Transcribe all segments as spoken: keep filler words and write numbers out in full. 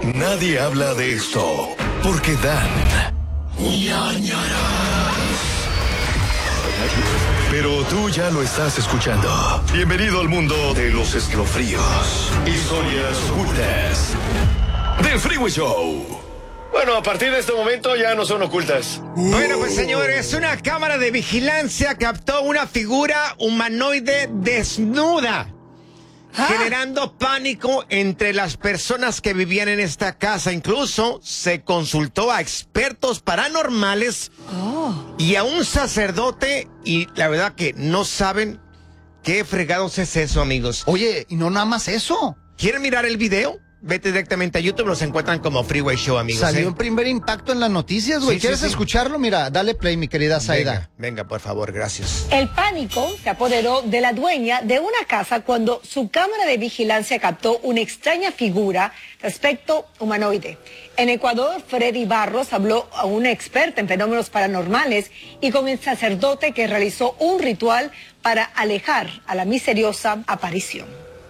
Nadie habla de esto porque dan ñañaras. Pero tú ya lo estás escuchando. Bienvenido al mundo de los escalofríos. Historias ocultas del Freeway Show. Bueno, a partir de este momento ya no son ocultas. Bueno, pues señores, una cámara de vigilancia captó una figura humanoide desnuda, ¿Ah? generando pánico entre las personas que vivían en esta casa. Incluso se consultó a expertos paranormales oh. y a un sacerdote, y la verdad que no saben qué fregados es eso, amigos. Oye, y no nada más eso. ¿Quieren mirar el video? Vete directamente a YouTube, los encuentran como Freeway Show, amigos. Salió ¿eh? un primer impacto en las noticias, güey. Sí, ¿Quieres sí, sí. escucharlo? Mira, dale play, mi querida Zaida. Venga, venga, por favor, gracias. El pánico se apoderó de la dueña de una casa cuando su cámara de vigilancia captó una extraña figura de aspecto humanoide. En Ecuador, Freddy Barros habló a una experta en fenómenos paranormales y con el sacerdote que realizó un ritual para alejar a la misteriosa aparición.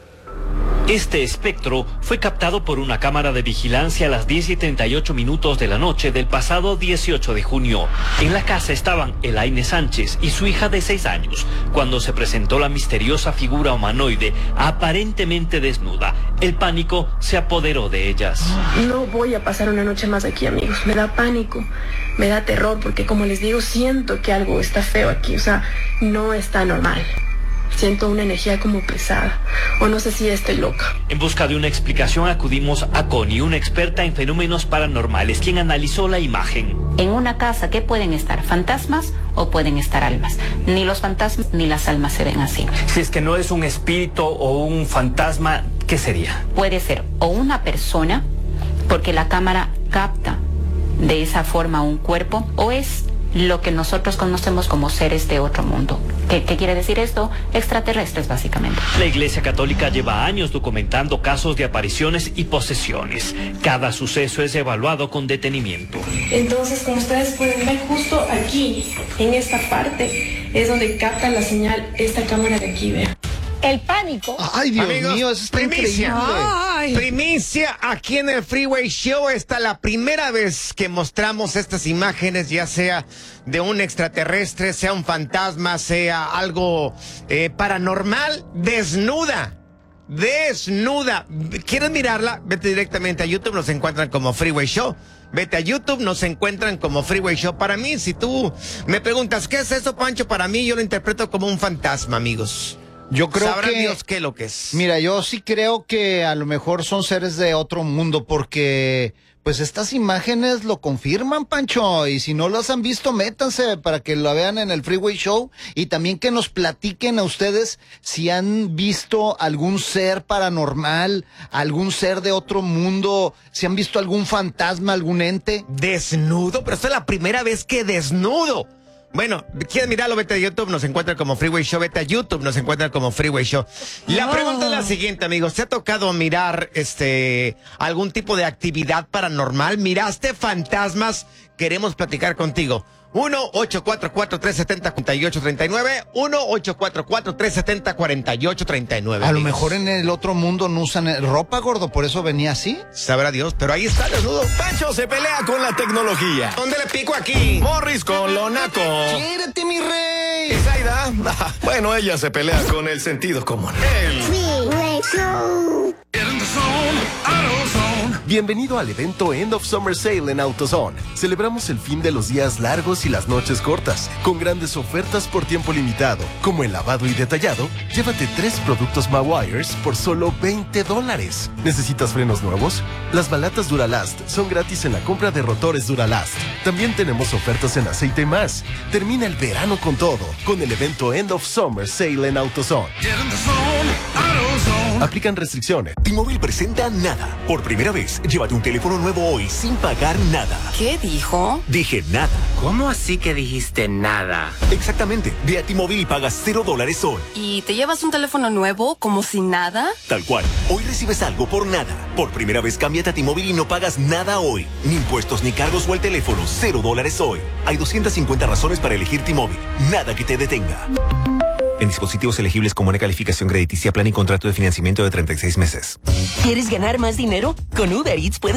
Este espectro fue captado por una cámara de vigilancia a las diez y treinta y ocho minutos de la noche del pasado dieciocho de junio. En la casa estaban Elaine Sánchez y su hija de seis años, cuando se presentó la misteriosa figura humanoide aparentemente desnuda. El pánico se apoderó de ellas. No voy a pasar una noche más aquí, amigos. Me da pánico, me da terror, porque como les digo, siento que algo está feo aquí. O sea, no está normal. Siento una energía como pesada, o no sé si estoy loca. En busca de una explicación acudimos a Connie, una experta en fenómenos paranormales, quien analizó la imagen. En una casa, ¿qué pueden estar? ¿Fantasmas o pueden estar almas? Ni los fantasmas ni las almas se ven así. Si es que no es un espíritu o un fantasma, ¿qué sería? Puede ser o una persona, porque la cámara capta de esa forma un cuerpo, o es lo que nosotros conocemos como seres de otro mundo. ¿Qué, qué quiere decir esto? Extraterrestres, básicamente. La Iglesia Católica lleva años documentando casos de apariciones y posesiones. Cada suceso es evaluado con detenimiento. Entonces, como ustedes pueden ver, justo aquí, en esta parte, es donde capta la señal esta cámara de aquí, vean. El pánico. Ay, Dios Amigos, mío, eso está primicia. increíble. Ay. Primicia aquí en el Freeway Show. Esta es la primera vez que mostramos estas imágenes, ya sea de un extraterrestre, sea un fantasma, sea algo eh, paranormal, desnuda. Desnuda. ¿Quieres mirarla? Vete directamente a YouTube, nos encuentran como Freeway Show. Vete a YouTube, nos encuentran como Freeway Show. Para mí, si tú me preguntas, ¿qué es eso, Pancho? Para mí, yo lo interpreto como un fantasma, amigos. Yo creo Sabrá que Dios qué lo que es. Mira, yo sí creo que a lo mejor son seres de otro mundo, porque pues estas imágenes lo confirman, Pancho, y si no las han visto, métanse para que lo vean en el Freeway Show, y también que nos platiquen a ustedes si han visto algún ser paranormal, algún ser de otro mundo, si han visto algún fantasma, algún ente. Desnudo, pero esta es la primera vez que desnudo. Bueno, ¿quieres mirarlo? Vete a YouTube, nos encuentran como Freeway Show. Vete a YouTube, nos encuentran como Freeway Show. La oh. pregunta es la siguiente, amigos. ¿Te ha tocado mirar este algún tipo de actividad paranormal? ¿Miraste fantasmas? Queremos platicar contigo. uno ocho cuatro cuatro, tres siete cero, cuatro ocho tres nueve. uno ocho cuatro cuatro, tres siete cero, cuatro ocho tres nueve. A lo mejor en el otro mundo no usan ropa, gordo, por eso venía así. Sabrá Dios, pero ahí está desnudo. Pancho se pelea con la tecnología. ¿Dónde le pico aquí? Morris con lo naco. ¡Quiérete, mi rey! ¿Y Zaida? Bueno, ella se pelea con el sentido común. El Freeway Show. Bienvenido al evento End of Summer Sale en AutoZone. Celebramos el fin de los días largos y las noches cortas, con grandes ofertas por tiempo limitado, como el lavado y detallado. Llévate tres productos Mawires por solo veinte dólares. ¿Necesitas frenos nuevos? Las balatas Duralast son gratis en la compra de rotores Duralast. También tenemos ofertas en aceite y más. Termina el verano con todo, con el evento End of Summer Sale en AutoZone. Aplican restricciones. T-Mobile presenta Nada. Por primera vez, llévate un teléfono nuevo hoy sin pagar nada. ¿Qué dijo? Dije nada. ¿Cómo así que dijiste nada? Exactamente. Ve a T-Mobile y pagas cero dólares hoy. ¿Y te llevas un teléfono nuevo como si nada? Tal cual. Hoy recibes algo por nada. Por primera vez, cámbiate a T-Mobile y no pagas nada hoy. Ni impuestos, ni cargos o el teléfono. Cero dólares hoy. Hay doscientas cincuenta razones para elegir T-Mobile. Nada que te detenga. En dispositivos elegibles con buena calificación crediticia, plan y contrato de financiamiento de treinta y seis meses. ¿Quieres ganar más dinero? Con Uber Eats puedes